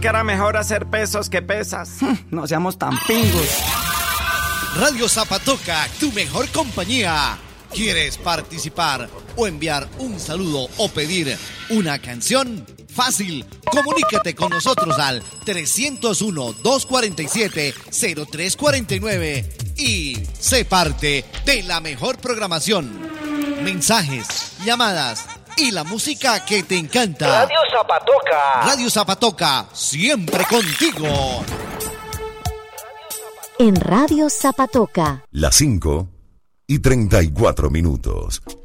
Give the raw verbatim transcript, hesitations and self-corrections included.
que era mejor hacer pesos que pesas. No seamos tan pingos. Radio Zapatoca, tu mejor compañía. ¿Quieres participar o enviar un saludo o pedir una canción? Fácil, comunícate con nosotros al trescientos uno, doscientos cuarenta y siete, cero tres cuarenta y nueve y sé parte de la mejor programación. Mensajes, llamadas y la música que te encanta. Radio Zapatoca. Radio Zapatoca, siempre contigo. En Radio Zapatoca. Las cinco y treinta y cuatro minutos.